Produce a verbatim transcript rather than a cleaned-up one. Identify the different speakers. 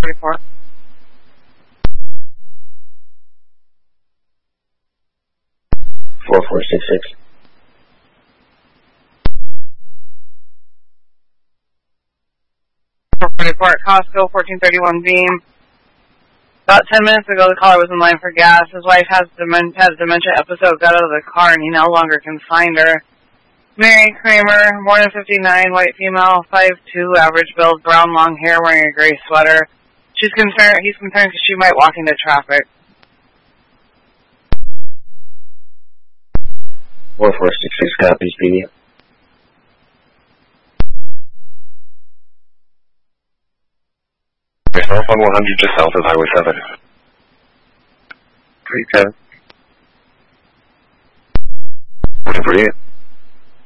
Speaker 1: forty-four.
Speaker 2: four four six six.
Speaker 1: four forty-four at Costco, fourteen thirty-one Beam. About ten minutes ago, the caller was in line for gas. His wife has demen- has dementia episode, got out of the car, and he no longer can find her. Mary Kramer, more than fifty-nine, white female, five two, average build, brown long hair, wearing a gray sweater. She's concerned. He's concerned because she might walk into traffic.
Speaker 2: four four six six copies, P D.
Speaker 3: There's no one one hundred just south of Highway seven.
Speaker 2: three ten.
Speaker 3: Waiting for you.